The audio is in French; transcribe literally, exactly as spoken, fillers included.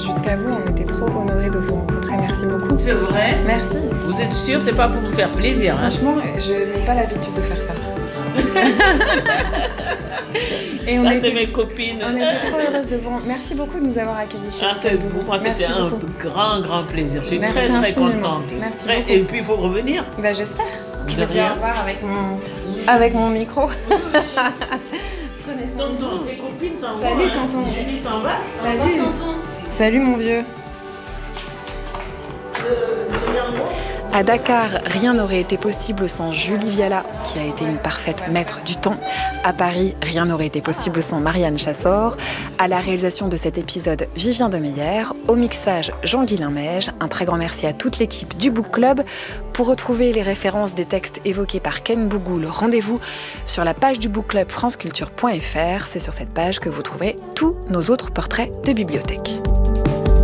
jusqu'à vous. On était trop honorés de vous rencontrer. Merci beaucoup. C'est vrai? Merci. Vous êtes sûre, c'est pas pour vous faire plaisir, hein? Franchement, je n'ai pas l'habitude de faire ça. Et on Ça, était, c'est mes copines. On était trop heureuses de vous rencontrer. Merci beaucoup de nous avoir accueillis chez Ah, vous. c'est, pour moi, c'était Merci un beaucoup. grand, grand plaisir. Je suis Merci très, très infiniment. contente. Merci Très- beaucoup. Et puis, il faut revenir. Bah, j'espère. Je De vais dire rien. au revoir avec mon, avec mon micro. Prenez soin de vous. Tonton, tes copines s'en vont. Salut, hein. tonton. Julie s'en va. Salut. Salut mon vieux. À Dakar, rien n'aurait été possible sans Julie Viala, qui a été une parfaite maître du temps. À Paris, rien n'aurait été possible sans Marianne Chassor. À la réalisation de cet épisode, Vivien Demeyer. Au mixage, Jean-Guilain Neige. Un très grand merci à toute l'équipe du Book Club. Pour retrouver les références des textes évoqués par Ken Bougoul, rendez-vous sur la page du Book Club franceculture point f r. C'est sur cette page que vous trouverez tous nos autres portraits de bibliothèque.